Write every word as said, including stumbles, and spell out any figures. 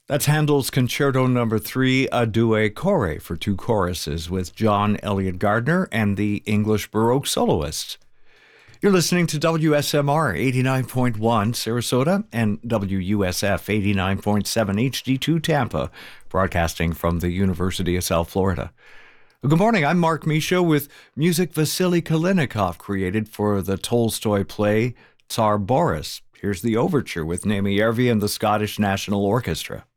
That's Handel's Concerto Number Three, A Due Corre, for two choruses with John Elliott Gardner and the English Baroque soloists. You're listening to W S M R eighty-nine point one Sarasota and W U S F eighty-nine point seven H D two Tampa, broadcasting from the University of South Florida. Good morning, I'm Mark Misha with music Vasily Kalinikov created for the Tolstoy play Tsar Boris. Here's the overture with Naimi Järvi and the Scottish National Orchestra.